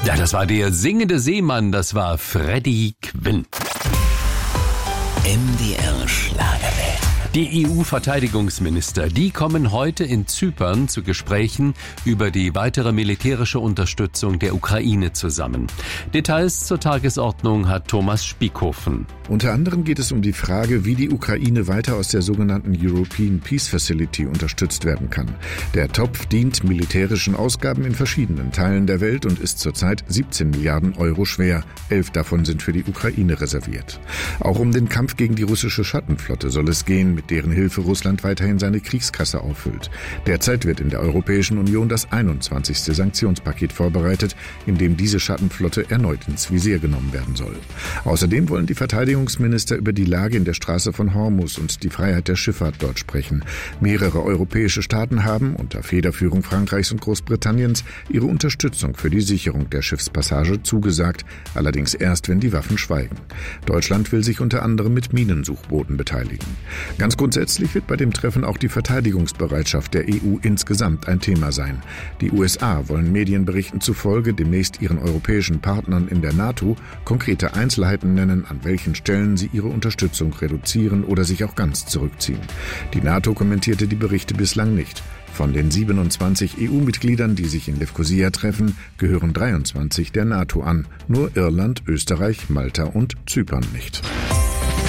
Ja, das war der singende Seemann, das war Freddie Quinn. MDR Schlagerwelt. Die EU-Verteidigungsminister, die kommen heute in Zypern zu Gesprächen über die weitere militärische Unterstützung der Ukraine zusammen. Details zur Tagesordnung hat Thomas Spiekhofen. Unter anderem geht es um die Frage, wie die Ukraine weiter aus der sogenannten European Peace Facility unterstützt werden kann. Der Topf dient militärischen Ausgaben in verschiedenen Teilen der Welt und ist zurzeit 17 Milliarden Euro schwer. 11 davon sind für die Ukraine reserviert. Auch um den Kampf gegen die russische Schattenflotte soll es gehen, mit deren Hilfe Russland weiterhin seine Kriegskasse auffüllt. Derzeit wird in der Europäischen Union das 21. Sanktionspaket vorbereitet, in dem diese Schattenflotte erneut ins Visier genommen werden soll. Außerdem wollen die Verteidigungsminister über die Lage in der Straße von Hormuz und die Freiheit der Schifffahrt dort sprechen. Mehrere europäische Staaten haben, unter Federführung Frankreichs und Großbritanniens, ihre Unterstützung für die Sicherung der Schiffspassage zugesagt, allerdings erst, wenn die Waffen schweigen. Deutschland will sich unter anderem mit Minensuchbooten beteiligen. Ganz grundsätzlich wird bei dem Treffen auch die Verteidigungsbereitschaft der EU insgesamt ein Thema sein. Die USA wollen Medienberichten zufolge demnächst ihren europäischen Partnern in der NATO konkrete Einzelheiten nennen, an welchen Stellen sie ihre Unterstützung reduzieren oder sich auch ganz zurückziehen. Die NATO kommentierte die Berichte bislang nicht. Von den 27 EU-Mitgliedern, die sich in Levkosia treffen, gehören 23 der NATO an. Nur Irland, Österreich, Malta und Zypern nicht.